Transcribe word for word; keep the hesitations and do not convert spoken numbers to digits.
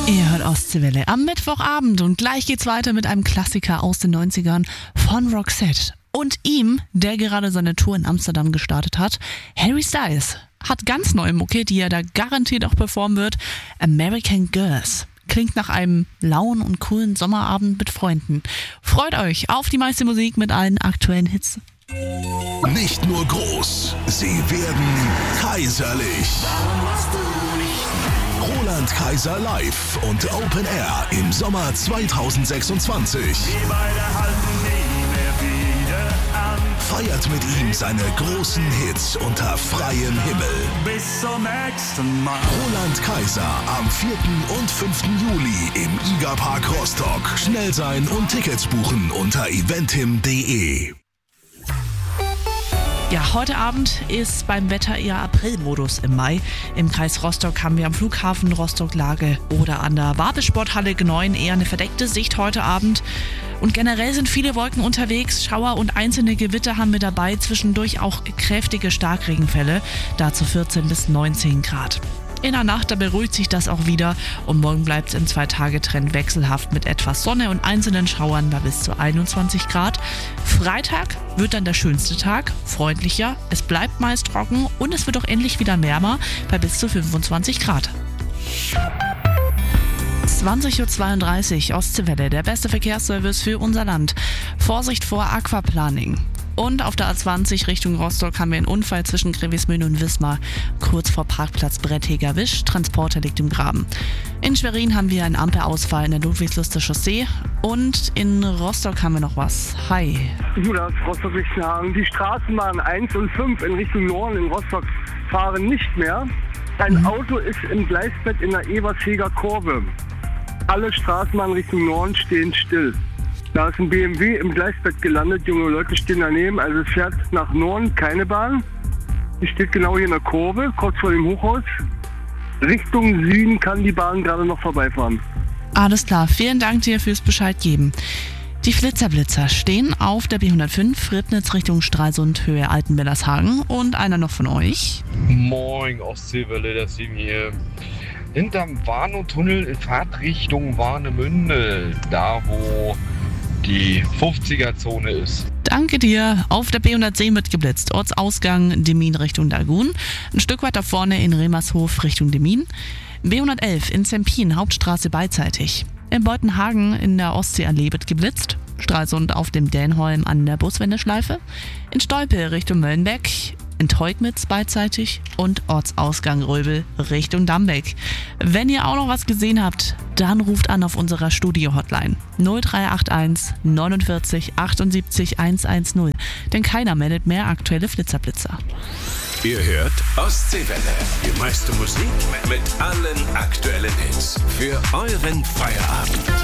Ihr hört Ostseewelle am Mittwochabend und gleich geht's weiter mit einem Klassiker aus den neunzigern von Roxette. Und ihm, der gerade seine Tour in Amsterdam gestartet hat, Harry Styles, hat ganz neue Mucke, die er da garantiert auch performen wird. American Girls. Klingt nach einem lauen und coolen Sommerabend mit Freunden. Freut euch auf die meiste Musik mit allen aktuellen Hits. Nicht nur groß, sie werden kaiserlich. Roland Kaiser live und Open Air im Sommer zweitausendsechsundzwanzig. Feiert mit ihm seine großen Hits unter freiem Himmel. Bis zum nächsten Mal. Roland Kaiser am vierten und fünften Juli im Igerpark Rostock. Schnell sein und Tickets buchen unter eventim punkt de. Ja, heute Abend ist beim Wetter eher Aprilmodus im Mai. Im Kreis Rostock haben wir am Flughafen Rostock-Lage oder an der Wartesporthalle neun eher eine verdeckte Sicht heute Abend. Und generell sind viele Wolken unterwegs, Schauer und einzelne Gewitter haben wir dabei, zwischendurch auch kräftige Starkregenfälle, dazu vierzehn bis neunzehn Grad. In der Nacht, da beruhigt sich das auch wieder und morgen bleibt es im Zwei-Tage-Trend wechselhaft mit etwas Sonne und einzelnen Schauern bei bis zu einundzwanzig Grad. Freitag wird dann der schönste Tag, freundlicher, es bleibt meist trocken und es wird auch endlich wieder wärmer bei bis zu fünfundzwanzig Grad. zwanzig Uhr zweiunddreißig, Ostseewelle, der beste Verkehrsservice für unser Land. Vorsicht vor Aquaplaning. Und auf der A zwanzig Richtung Rostock haben wir einen Unfall zwischen Grevesmühlen und Wismar. Kurz vor Parkplatz Bretteger-Wisch, Transporter liegt im Graben. In Schwerin haben wir einen Ampelausfall in der Ludwigsluster Chaussee. Und in Rostock haben wir noch was. Hi. Judas, Rostock-Lichtenhagen. Die Straßenbahn eins und fünf in Richtung Norden in Rostock fahren nicht mehr. Ein mhm. Auto ist im Gleisbett in der Eversheger Kurve. Alle Straßenbahnen Richtung Norden stehen still. Da ist ein B M W im Gleisbett gelandet, junge Leute stehen daneben, also es fährt nach Norden keine Bahn. Die steht genau hier in der Kurve, kurz vor dem Hochhaus. Richtung Süden kann die Bahn gerade noch vorbeifahren. Alles klar, vielen Dank dir fürs Bescheid geben. Die Flitzerblitzer stehen auf der B hundertfünf, Ribnitz Richtung Stralsund, Höhe Altenwellershagen. Und einer noch von euch. Moin, Ostseewelle, der Sim hier. Hinterm Warnow-Tunnel in Fahrtrichtung Warnemünde, da wo die fünfziger-Zone ist. Danke dir. Auf der B hundertzehn wird geblitzt. Ortsausgang Demmin Richtung Dalgun. Ein Stück weiter vorne in Remershof Richtung Demmin. B hundertelf in Zempin, Hauptstraße beidseitig. In Beutenhagen in der Ostseeallee wird geblitzt. Stralsund auf dem Dänholm an der Buswendeschleife. In Stolpe Richtung Möllenbeck. In Teugmitz beidseitig und Ortsausgang Röbel Richtung Dambeck. Wenn ihr auch noch was gesehen habt, dann ruft an auf unserer Studio-Hotline null drei acht eins neunundvierzig achtundsiebzig hundertzehn, denn keiner meldet mehr aktuelle Flitzerblitzer. Ihr hört Ostseewelle. Die meiste Musik mit allen aktuellen Hits für euren Feierabend.